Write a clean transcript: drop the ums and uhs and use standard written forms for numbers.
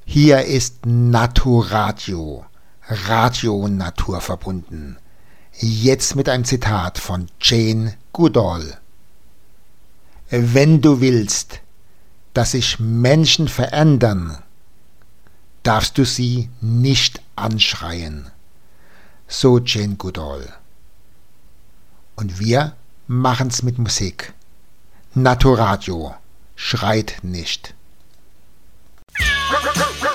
Hier ist Naturadio, Radio naturverbunden. Jetzt mit einem Zitat von Jane Goodall. Wenn du willst, dass sich Menschen verändern, darfst du sie nicht anschreien. So Jane Goodall. Und wir machen's mit Musik. Naturadio, schreit nicht.